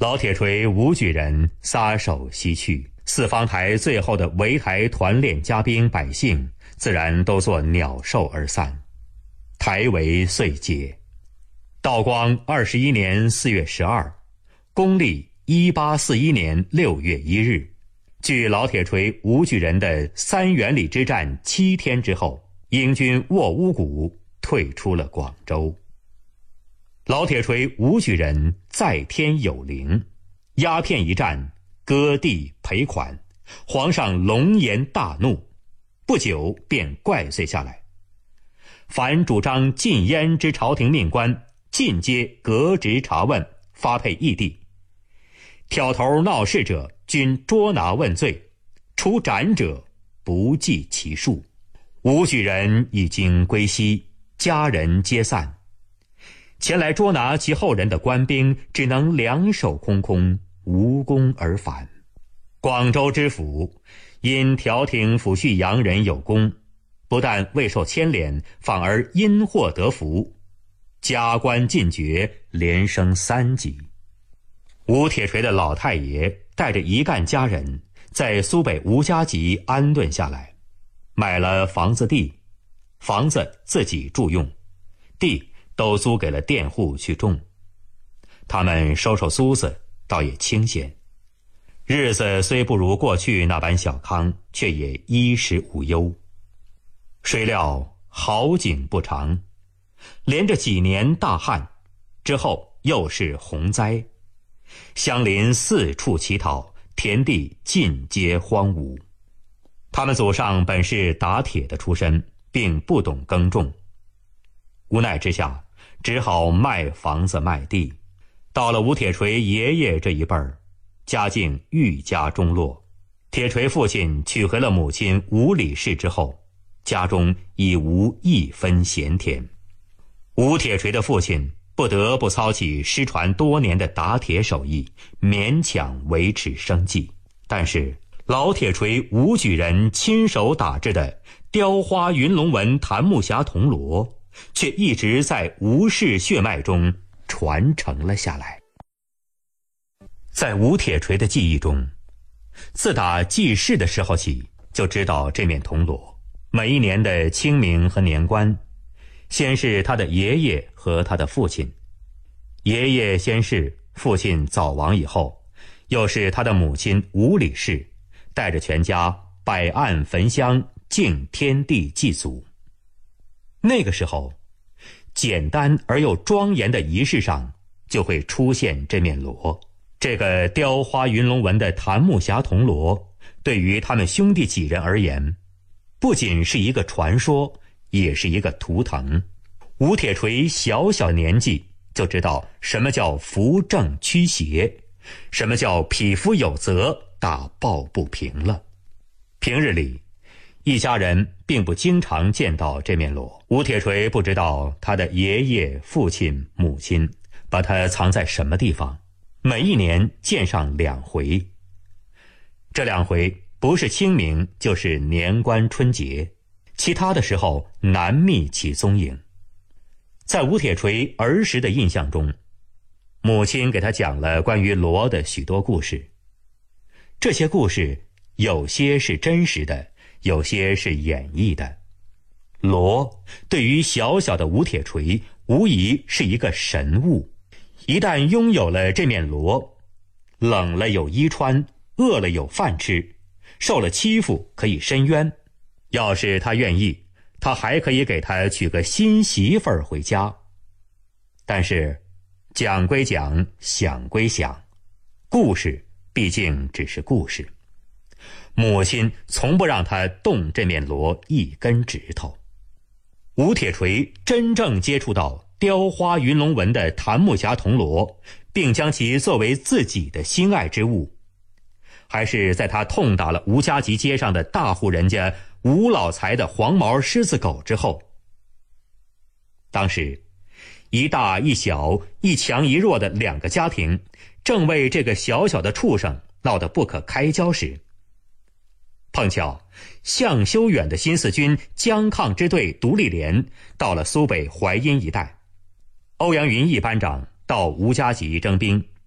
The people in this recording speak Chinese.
老铁锤吴举人撒手西去，四方台最后的围台团练家兵百姓自然都作鸟兽而散，台围遂解。道光21年4月12，公历1841年6月1日，距老铁锤吴举人的三元里之战7天之后，英军卧乌谷，退出了广州。老铁锤吴举人在天有灵，鸦片一战，割地赔款，皇上龙颜大怒，不久便怪罪下来。凡主张禁烟之朝廷命官，尽皆革职查问，发配异地。挑头闹事者，均捉拿问罪，除斩者不计其数。吴举人已经归西，家人皆散。前来捉拿其后人的官兵只能两手空空，无功而返。广州知府因调停抚恤洋人有功，不但未受牵连，反而因祸得福，加官进爵，连升3级。吴铁锤的老太爷带着一干家人在苏北吴家集安顿下来，买了房子地，房子自己住用，地都租给了佃户去种。他们收收苏子，倒也清闲。日子虽不如过去那般小康，却也衣食无忧。谁料好景不长，连着几年大旱，之后又是洪灾，乡邻四处乞讨，田地尽皆荒芜。他们祖上本是打铁的出身，并不懂耕种，无奈之下只好卖房子卖地。到了吴铁锤爷爷这一辈儿，家境愈加中落。铁锤父亲娶回了母亲吴李氏之后，家中已无一分闲田。吴铁锤的父亲不得不操起失传多年的打铁手艺，勉强维持生计。但是老铁锤吴举人亲手打制的雕花云龙纹檀木匣铜锣，却一直在吴氏血脉中传承了下来。在吴铁锤的记忆中，自打记事的时候起，就知道这面铜锣。每一年的清明和年关，先是他的爷爷和他的父亲，爷爷先逝，父亲早亡以后，又是他的母亲吴李氏带着全家摆案焚香，敬天地祭祖。那个时候，简单而又庄严的仪式上就会出现这面锣。这个雕花云龙纹的檀木匣铜锣，对于他们兄弟几人而言，不仅是一个传说，也是一个图腾。吴铁锤小小年纪就知道什么叫扶正驱邪，什么叫匹夫有责，打抱不平了。平日里一家人并不经常见到这面锣，吴铁锤不知道他的爷爷、父亲、母亲把它藏在什么地方，每一年见上2回。这2回不是清明就是年关春节，其他的时候难觅其踪影。在吴铁锤儿时的印象中，母亲给他讲了关于锣的许多故事。这些故事有些是真实的，有些是演绎的。锣对于小小的吴铁锤无疑是一个神物，一旦拥有了这面锣，冷了有衣穿，饿了有饭吃，受了欺负可以申冤，要是他愿意，他还可以给他娶个新媳妇儿回家。但是讲归讲，想归想，故事毕竟只是故事。母亲从不让他动这面锣一根指头。吴铁锤真正接触到雕花云龙纹的檀木匣铜锣，并将其作为自己的心爱之物，还是在他痛打了吴家集街上的大户人家吴老财的黄毛狮子狗之后。当时一大一小，一强一弱的2个家庭正为这个小小的畜生闹得不可开交时，碰巧向修远的新四军江抗支队独立连到了苏北淮阴一带，欧阳云逸班长到吴家集征兵，